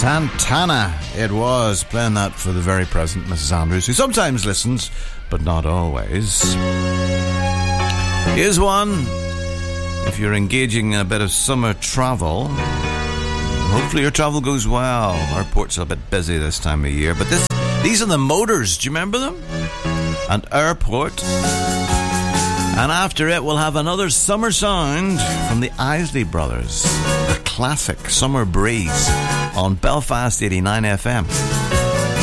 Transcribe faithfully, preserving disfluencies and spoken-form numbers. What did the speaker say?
Santana, it was, playing that for the very present Missus Andrews, who sometimes listens, but not always. Here's one, if you're engaging in a bit of summer travel. Hopefully your travel goes well. Our port's a bit busy this time of year, but this, these are the Motors, do you remember them? And Airport. And after it, we'll have another summer sound from the Isley Brothers. A classic, Summer Breeze, on Belfast eighty-nine F M.